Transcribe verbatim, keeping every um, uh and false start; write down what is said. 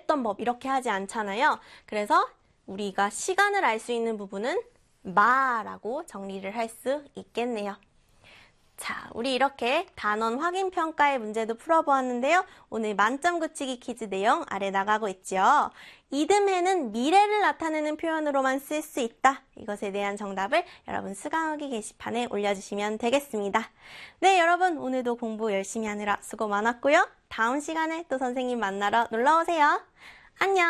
그랬던 법 이렇게 하지 않잖아요. 그래서 우리가 시간을 알 수 있는 부분은 마라고 정리를 할 수 있겠네요. 자, 우리 이렇게 단원 확인 평가의 문제도 풀어보았는데요. 오늘 만점 굳히기 퀴즈 내용 아래 나가고 있죠. 이듬해는 미래를 나타내는 표현으로만 쓸 수 있다. 이것에 대한 정답을 여러분 수강후기 게시판에 올려주시면 되겠습니다. 네, 여러분 오늘도 공부 열심히 하느라 수고 많았고요. 다음 시간에 또 선생님 만나러 놀러오세요. 안녕!